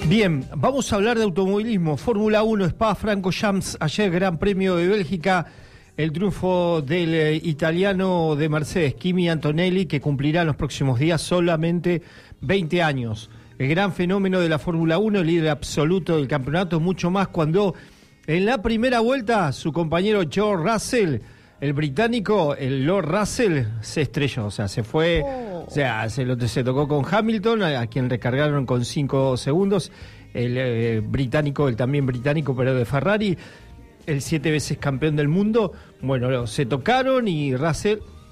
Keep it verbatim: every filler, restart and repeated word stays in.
Bien, vamos a hablar de automovilismo. Fórmula uno, Spa-Francorchamps, ayer Gran Premio de Bélgica, el triunfo del eh, italiano de Mercedes, Kimi Antonelli, que cumplirá en los próximos días solamente veinte años. El gran fenómeno de la Fórmula uno, el líder absoluto del campeonato, mucho más cuando en la primera vuelta su compañero George Russell, el británico, el Lord Russell, se estrelló, o sea, se fue... Oh. O sea, se, lo, se tocó con Hamilton, a, a quien recargaron con cinco segundos. El eh, británico, el también británico, pero de Ferrari, el siete veces campeón del mundo. Bueno, se tocaron y Russell